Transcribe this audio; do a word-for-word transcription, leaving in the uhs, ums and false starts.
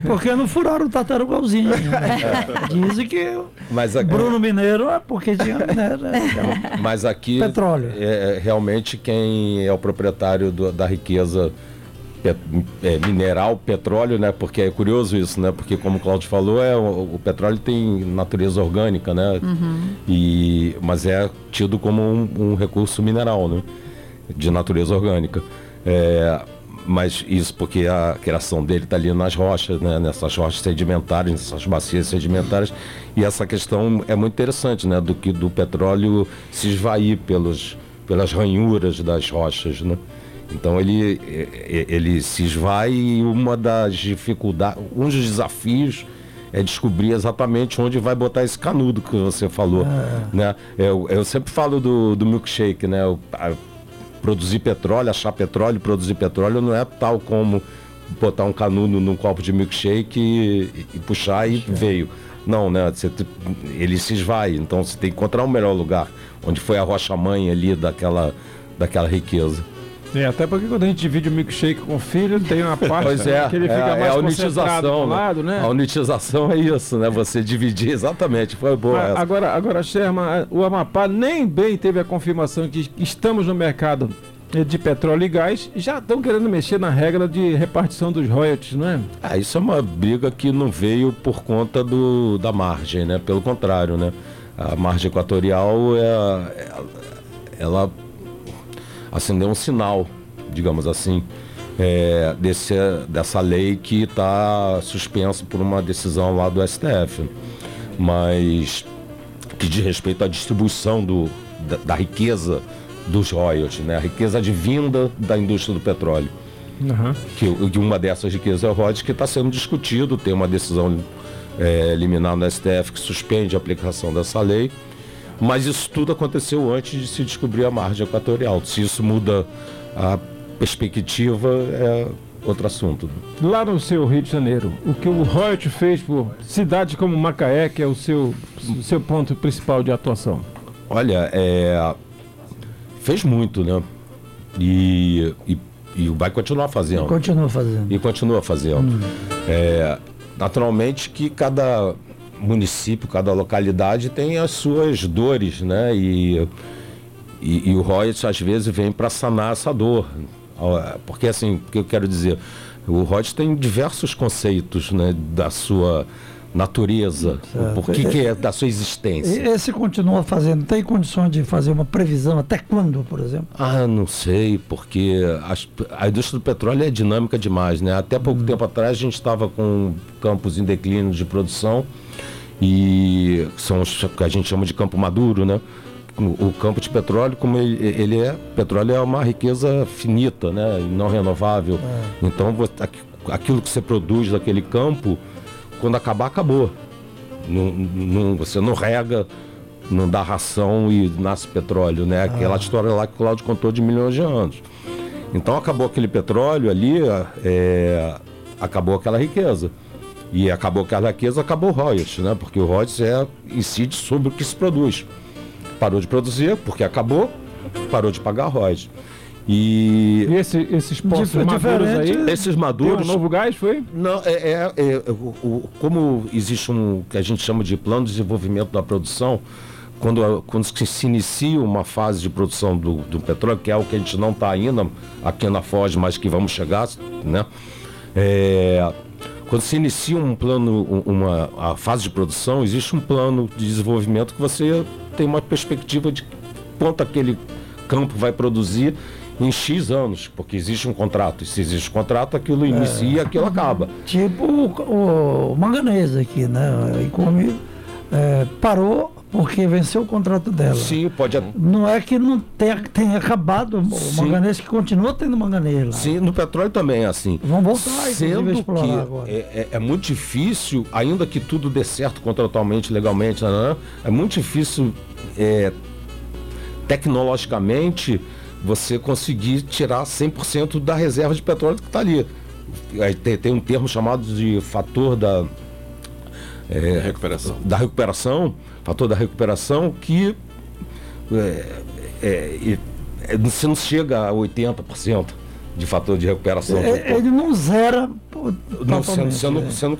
Porque não furaram o tartarugalzinho. Né? Dizem que Mas aqui... Bruno Mineiro é porque tinha minério. Né? Mas aqui, petróleo. É, realmente, quem é o proprietário do, da riqueza pet, é, mineral, petróleo, né? Porque é curioso isso, né? Porque, como o Cláudio falou, é, o, o petróleo tem natureza orgânica, né? Uhum. E, mas é tido como um, um recurso mineral, né? De natureza orgânica. É, mas isso porque a criação dele está ali nas rochas, né? Nessas rochas sedimentares, nessas bacias sedimentares, e essa questão é muito interessante, né? Do que do petróleo se esvair pelos, pelas ranhuras das rochas, né? Então ele, ele se esvai e uma das dificuldades, um dos desafios é descobrir exatamente onde vai botar esse canudo que você falou, ah. né? Eu, eu sempre falo do, do milkshake, né? O, a, produzir petróleo, achar petróleo, produzir petróleo não é tal como botar um canudo num copo de milkshake e, e puxar e veio. Não, né? Você, ele se esvai, então você tem que encontrar um melhor lugar, onde foi a rocha-mãe ali daquela, daquela riqueza. É, até porque quando a gente divide o milkshake com o filho, tem uma parte pois é, que ele fica é, mais é a concentrado do né? lado, né? A unitização é isso, né? Você dividir, exatamente, foi boa Mas, essa. Agora, agora, Sherman, o Amapá nem bem teve a confirmação que estamos no mercado de petróleo e gás, já estão querendo mexer na regra de repartição dos royalties, não é? Ah, isso é uma briga que não veio por conta do, da margem, né? Pelo contrário, né? A margem equatorial, é, ela acendeu um sinal, digamos assim, é, desse, dessa lei que está suspensa por uma decisão lá do S T F, mas que diz respeito à distribuição do, da, da riqueza dos royalties, né? A riqueza advinda da indústria do petróleo. Uhum. Que, que uma dessas riquezas é o royalties, que está sendo discutido, tem uma decisão é, liminar no S T F que suspende a aplicação dessa lei, mas isso tudo aconteceu antes de se descobrir a margem equatorial. Se isso muda a perspectiva, é outro assunto. Lá no seu Rio de Janeiro, o que o royalty fez por cidades como Macaé, que é o seu, o seu ponto principal de atuação? Olha, é, fez muito, né? E, e, e vai continuar fazendo. Continua fazendo. E continua fazendo. Hum. É, naturalmente que cada município, cada localidade tem as suas dores, né? E, e, e o royalties às vezes vem para sanar essa dor. Porque assim, o que eu quero dizer, o royalties tem diversos conceitos, né, da sua natureza, por que, que é da sua existência. Esse continua fazendo, tem condições de fazer uma previsão até quando, por exemplo? Ah, não sei, porque a, a indústria do petróleo é dinâmica demais, né? Até pouco hum. tempo atrás a gente estava com campos em declínio de produção, e são os que a gente chama de campo maduro, né? O campo de petróleo, como ele, ele é, petróleo é uma riqueza finita, né? Não renovável. É. Então, aquilo que você produz daquele campo, quando acabar, acabou. Não, não, você não rega, não dá ração e nasce petróleo, né? Aquela ah. história lá que o Cláudio contou de milhões de anos. Então, acabou aquele petróleo ali, é, acabou aquela riqueza. E acabou aquela riqueza, acabou o royalties, né? Porque o royalties é, incide sobre o que se produz. Parou de produzir, porque acabou, parou de pagar royalties. E, e esse, esses postos maduros aí? Esses maduros. Tem um novo gás, foi? Não, é, é, é o, o, como existe um que a gente chama de plano de desenvolvimento da produção, quando, quando se inicia uma fase de produção do, do petróleo, que é o que a gente não está ainda aqui na Foz, mas que vamos chegar, né? É, quando se inicia um plano, uma a fase de produção, existe um plano de desenvolvimento que você tem uma perspectiva de quanto aquele campo vai produzir em X anos, porque existe um contrato. E se existe um contrato, aquilo inicia e é, aquilo acaba. Tipo o, o manganês aqui, né? E como é, parou porque venceu o contrato dela. Sim, pode. Não é que não tenha, tenha acabado o Sim. manganês, que continua tendo manganês lá. Sim, no petróleo também é assim. Vamos voltar aí, sendo a explorar que agora. É, é, é muito difícil, ainda que tudo dê certo contratualmente, legalmente, né? É muito difícil é, tecnologicamente você conseguir tirar cem por cento da reserva de petróleo que está ali. Tem, tem um termo chamado de fator da é, recuperação. Da recuperação, fator da recuperação, que é, é, é, você não chega a oitenta por cento, de fator de recuperação. É, ele não zera pô, não, sendo, totalmente, sendo, é. sendo